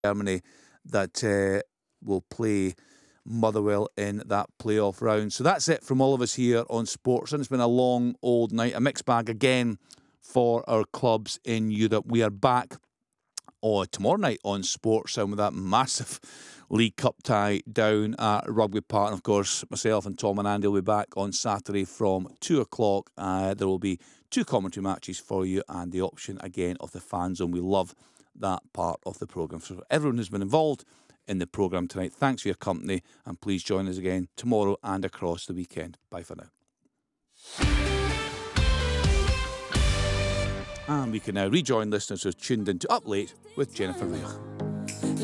Germany that will play Motherwell in that playoff round. So that's it from all of us here on Sports. And it's been a long old night, a mixed bag again for our clubs in Europe. We are back tomorrow night on Sports and with that massive League Cup tie down at Rugby Park. And of course, myself and Tom and Andy will be back on Saturday from 2 o'clock. There will be 2 commentary matches for you and the option again of the Fan Zone. We love that part of the programme. So everyone who's been involved in the programme tonight, thanks for your company, and please join us again tomorrow and across the weekend. Bye for now. And we can now rejoin listeners who are tuned into Up Late with Jennifer Reich.